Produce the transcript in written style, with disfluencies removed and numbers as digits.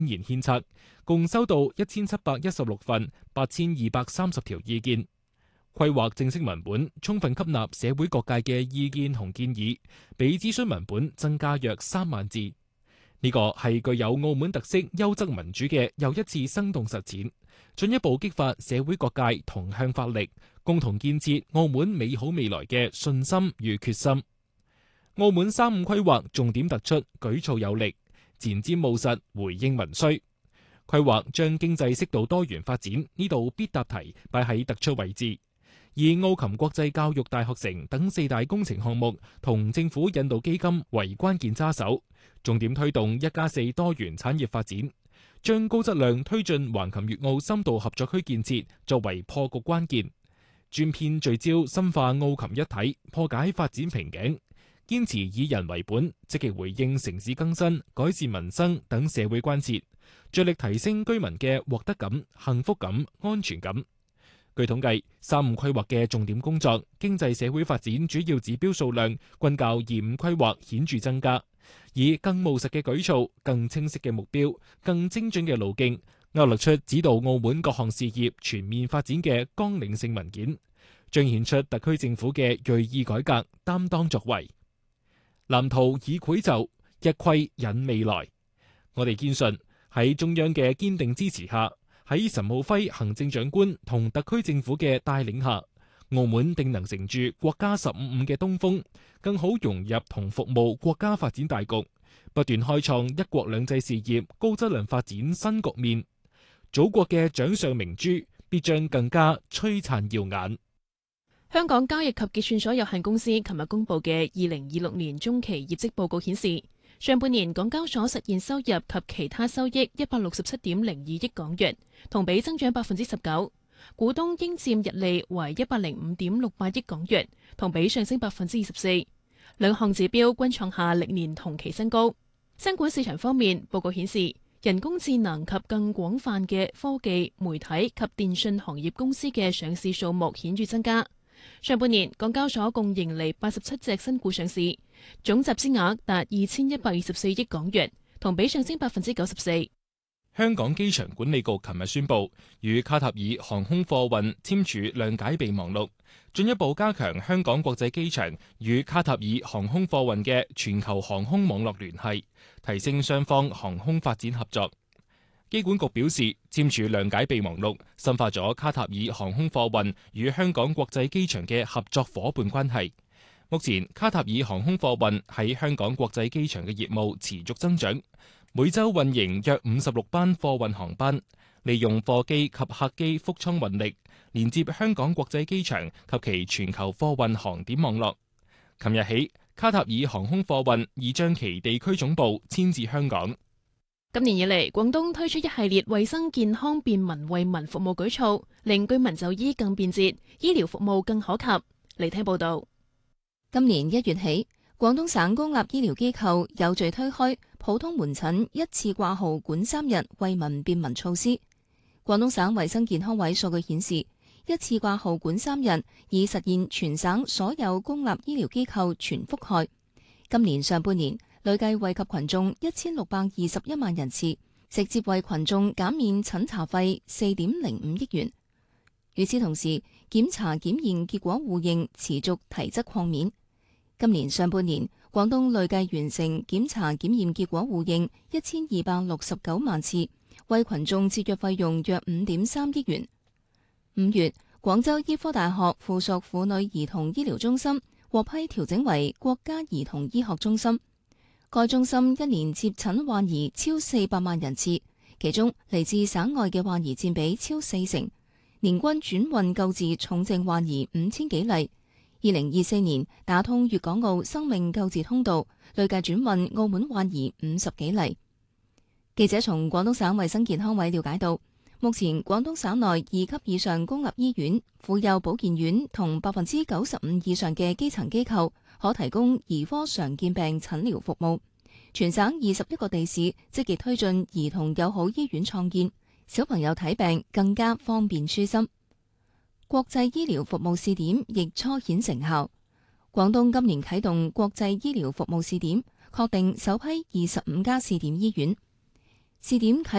言獻策，共收到1716份8230條意見。規劃正式文本充分吸納社會各界嘅意見同建議，比諮詢文本增加約3萬字。呢個係具有澳門特色優質民主嘅又一次生動實踐，進一步激發社會各界同向發力，共同建設澳門美好未來嘅信心與決心。澳門3.5規劃重點突出，舉措有力，前瞻務實，回應民需。規劃將經濟適度多元發展呢度必答題擺喺突出位置，以澳琴國際教育大學城等4大工程項目同政府引導基金為關鍵揸手，重點推動1+4多元產業發展，將高質量推進橫琴粵澳深度合作區建設作為破局關鍵，專篇聚焦深化澳琴一體，破解發展瓶頸，堅持以人為本，積極回應城市更新、改善民生等社會關切，着力提升居民嘅獲得感、幸福感、安全感。據統計，3.5規劃嘅重點工作、經濟社會發展主要指標數量均較2.5規劃顯著增加，以更務實嘅舉措、更清晰嘅目標、更精準嘅路徑，勾勒出指導澳門各項事業全面發展嘅綱領性文件，彰顯出特區政府嘅銳意改革、擔當作為。藍圖已繪就，一規引未來。我哋堅信喺中央嘅堅定支持下，喺陳浩輝行政長官同特區政府嘅帶領下，澳門定能乘住國家15.5嘅東風，更好融入同服務國家發展大局，不斷開創一國兩制事業高質量發展新局面。祖國嘅掌上明珠必將更加璀璨耀眼。 香港交易及結算所有限公司琴日公布嘅2026年中期業績報告顯示，上半年港交所實現收入及其他收益167.02億港元，同比增長19%，股東應佔溢利為105.68億港元，同比上升24%，兩項指標均創下歷年同期新高。新股市場方面，報告顯示，人工智能及更廣泛嘅科技、媒體及電訊行業公司嘅上市數目顯著增加。上半年，港交所共迎嚟87隻新股上市，總集資額達2124億港元，同比上升94%。 香港機場管理局琴日宣布，與卡塔爾航空貨運簽署諒解備忘錄，進一步加強香港國際機場與卡塔爾航空貨運嘅全球航空網絡聯繫，提升雙方航空發展合作。機管局表示，簽署諒解備忘錄，深化咗卡塔爾航空貨運與香港國際機場嘅合作夥伴關係。目前，卡塔爾航空貨運喺香港國際機場嘅業務持續增長，每週運營約56班貨運航班，利用貨機及客機覆艙運力，連接香港國際機場及其全球貨運航點網絡。琴日起，卡塔爾航空貨運已將其地區總部遷至香港。 今年以嚟，廣東推出一系列衛生健康便民惠民服務舉措，令居民就醫更便捷，醫療服務更可及。嚟聽報道。 今年1月起，廣東省公立醫療機構有序推開普通門診一次掛號管3日惠民便民措施。廣東省衛生健康委數據顯示，一次掛號管3日已實現全省所有公立醫療機構全覆蓋。今年上半年，累計惠及群眾1621萬人次，直接為群眾減免診查費4.05億元。與此同時，檢查檢驗結果互認持續提質擴面。今年上半年，廣東累計完成檢查檢驗結果互認1269萬次，為群眾節約費用約5.3億元。5月，廣州醫科大學附屬婦女兒童醫療中心獲批調整為國家兒童醫學中心。該中心一年接診患兒超400萬人次，其中嚟自省外嘅患兒佔比超40%，年均轉運救治重症患兒5000幾例。2024年打通粵港澳生命救治通道，累計轉運澳門患兒50幾例。記者從廣東省衛生健康委了解到，目前廣東省內2級以上公立醫院、婦幼保健院同95%以上嘅基層機構可提供兒科常見病診療服務。全省21個地市積極推進兒童友好醫院創建，小朋友睇病更加方便舒心。國際醫療服務試點亦初顯成效。廣東今年啟動國際醫療服務試點，確定首批25家試點醫院。 試點啟